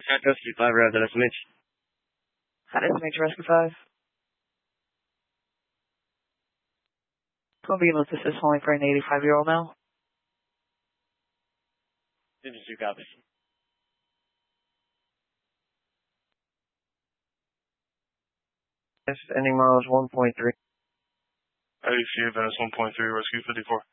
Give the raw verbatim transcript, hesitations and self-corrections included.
Cat Rescue five, Red, that's Mitch. That is Mitch, Rescue five. We'll be able to assist only for an eighty-five-year-old male. fifty-two copies. Yes, ending miles one point three. A C Advance one point three, Rescue fifty-four.